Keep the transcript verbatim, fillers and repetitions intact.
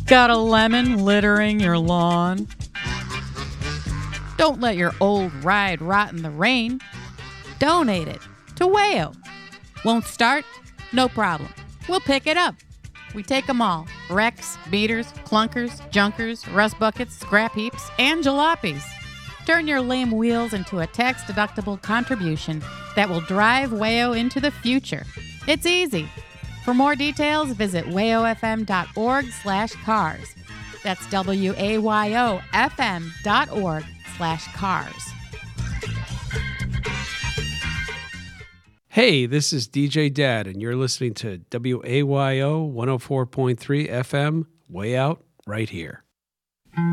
Got a lemon littering your lawn? Don't let your old ride rot in the rain. Donate it to Wayo. Won't start? No problem. We'll pick it up. We take them all. Wrecks, beaters, clunkers, junkers, rust buckets, scrap heaps, and jalopies. Turn your lame wheels into a tax-deductible contribution that will drive Wayo into the future. It's easy. For more details, visit wayofm.org slash cars. That's W-A-Y-O-F-M dot org slash cars. Hey, this is D J Dad, and you're listening to W A Y O one oh four point three F M, way out right here.